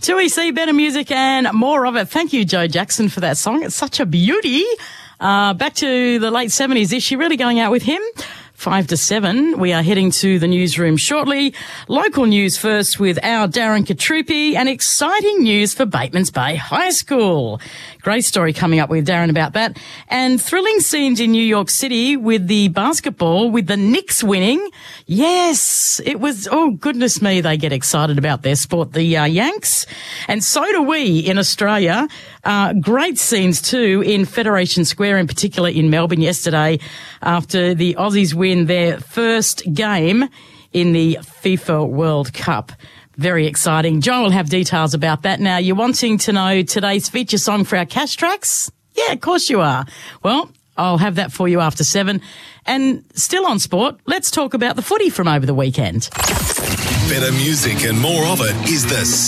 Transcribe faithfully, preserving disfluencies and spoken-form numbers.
Till we see better music and more of it. Thank you, Joe Jackson, for that song. It's such a beauty. Uh, back to the late seventies. Is she really going out with him? Five to seven. We are heading to the newsroom shortly. Local news first with our Darren Katrupi, and exciting news for Batemans Bay High School. Great story coming up with Darren about that. And thrilling scenes in New York City with the basketball, with the Knicks winning. Yes, it was, oh goodness me, they get excited about their sport, the uh, Yanks. And so do we in Australia. Uh, great scenes too in Federation Square, in particular in Melbourne yesterday, after the Aussies win their first game in the FIFA World Cup. Very exciting. John will have details about that. Now, you're wanting to know today's feature song for our cash tracks? Yeah, of course you are. Well, I'll have that for you after seven. And still on sport, let's talk about the footy from over the weekend. Better music and more of it is the